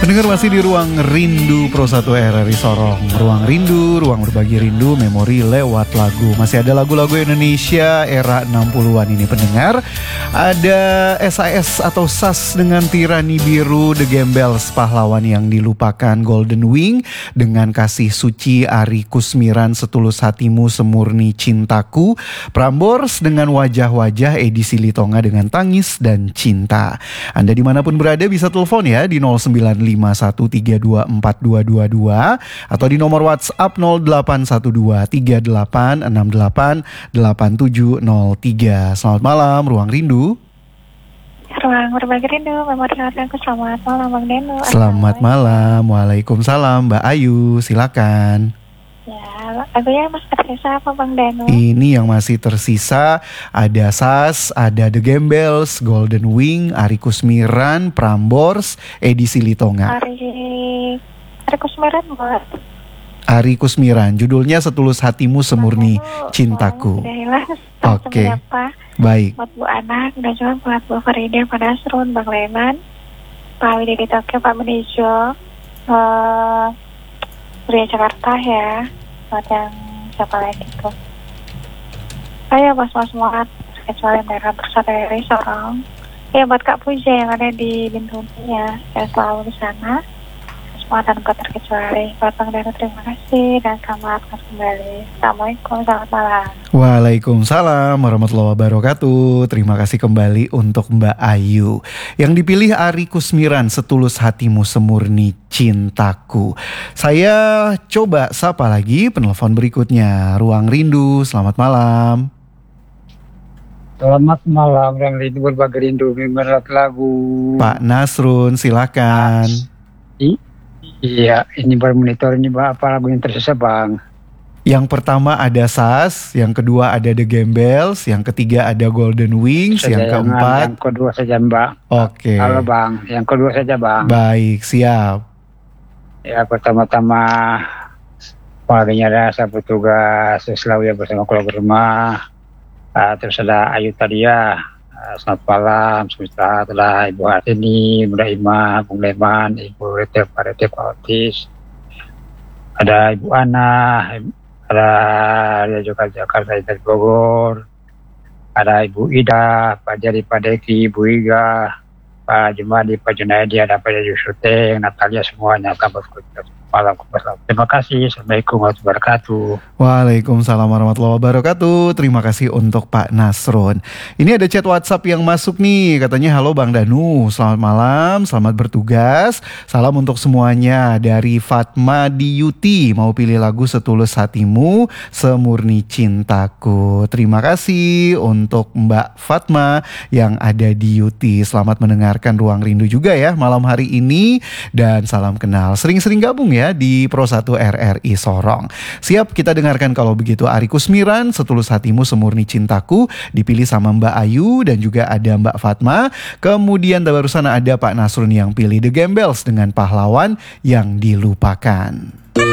Pendengar masih di Ruang Rindu Pro 1 RRI Sorong. Ruang Rindu, ruang berbagi rindu, memori lewat lagu. Masih ada lagu-lagu Indonesia era 60-an ini pendengar. Ada SAS atau SAS dengan Tirani Biru, The Gembels, Pahlawan yang Dilupakan, Golden Wing dengan Kasih Suci, Ari Kusmiran, Setulus Hatimu, Semurni Cintaku, Prambors dengan Wajah-Wajah, Edisi Litonga dengan Tangis dan Cinta. Anda dimanapun berada bisa telepon ya di 0951324222 atau di nomor WhatsApp 081238688703. Selamat malam, Ruang Rindu. Ruang berbagi rindu, memori aku. Selamat malam Bang Deno. Selamat malam, waalaikumsalam Mbak Ayu, silakan. Ya, lagunya masih tersisa apa Bang Deno? Ini yang masih tersisa ada SAS, ada The Gembels, Golden Wing, Ari Kusmiran, Prambors, Edisi Litonga. Ari Kusmiran buat Ari Kusmiran, judulnya Setulus Hatimu, Semurni Cintaku. Oke, baik. Buat Bu Anak dan juga buat Bu Farida, Pak Nasrun, Bang Leman, Pak Widi di Tokyo, Pak Menijo, Pria Jakarta ya, buat yang siapa lagi itu. Saya bos-bos semua, kecuali mereka bersatu dari Sorong. Ya buat Kak Puja yang ada di Bintuniya, saya selalu di sana. Semua tanpa terkecuali. Buat Bang Deno terima kasih dan selamat kembali. Assalamualaikum, selamat malam. Waalaikumsalam warahmatullahi wabarakatuh. Terima kasih kembali untuk Mbak Ayu. Yang dipilih Ari Kusmiran, Setulus Hatimu, Semurni Cintaku. Saya coba sapa lagi penelpon berikutnya. Ruang Rindu, selamat malam. Selamat malam, Ruang Rindu berbagi rindu, memori lagu. Pak Nasrun, silakan. Iya, ini baru monitor ini apa lagu yang tersisa Bang? Yang pertama ada SAS, yang kedua ada The Gembels, yang ketiga ada Golden Wings, yang keempat. Yang kedua saja Mbak. Oke. Halo Bang, yang kedua saja Bang. Baik, siap. Ya pertama-tama paginya ada saya bertugas selalu ya bersama keluarga rumah. Terus ada Ayu Tadia. Selamat malam, sejahtera telah Ibu Hartini, Bunda Ima, Bung Leman, Ibu Rete, Pak Rete, Pak Otis, ada Ibu Ana, ada juga Jakarta dari Bogor, ada Ibu Ida, Pak Jari, Pak Deki, Ibu Iga, Pak Jumadi, Pak Junaidi, ada Pak Yusuteng, Natalia, semuanya kabar malam. Terima kasih. Assalamualaikum warahmatullahi wabarakatuh. Waalaikumsalam warahmatullahi wabarakatuh. Terima kasih untuk Pak Nasrun. Ini ada chat WhatsApp yang masuk nih. Katanya, halo Bang Danu, selamat malam, selamat bertugas. Salam untuk semuanya dari Fatma di Yuti. Mau pilih lagu Setulus Hatimu, Semurni Cintaku. Terima kasih untuk Mbak Fatma yang ada di Yuti. Selamat mendengarkan Ruang Rindu juga ya malam hari ini. Dan salam kenal. Sering-sering gabung ya di Pro 1 RRI Sorong. Siap, kita dengarkan kalau begitu Ari Kusmiran, Setulus Hatimu, Semurni Cintaku, dipilih sama Mbak Ayu dan juga ada Mbak Fatma. Kemudian barusan ada Pak Nasrun yang pilih The Gembels dengan Pahlawan yang Dilupakan.